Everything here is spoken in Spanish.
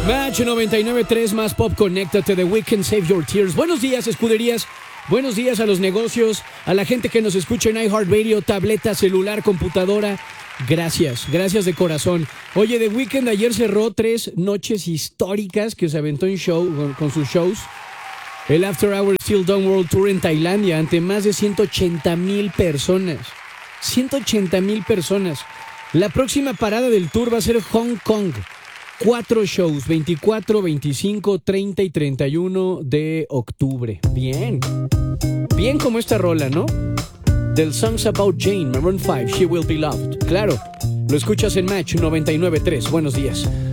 Match 99.3 más pop, conéctate. The Weeknd, Save Your Tears. Buenos días, escuderías. Buenos días a los negocios, a la gente que nos escucha en iHeartRadio, tableta, celular, computadora. Gracias de corazón. Oye, The Weeknd ayer cerró 3 noches históricas que se aventó en show con sus shows. El After Hours Still Done World Tour en Tailandia ante más de 180,000 personas. 180,000 personas. La próxima parada del tour va a ser Hong Kong. 4 shows, 24, 25, 30 y 31 de octubre. Bien como esta rola, ¿no? Del Songs About Jane, Maroon 5, She Will Be Loved. Claro, lo escuchas en Match 99.3. Buenos días.